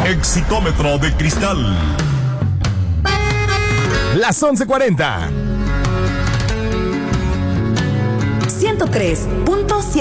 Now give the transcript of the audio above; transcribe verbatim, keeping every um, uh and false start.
Exitómetro de cristal. Las once cuarenta. ciento tres punto siete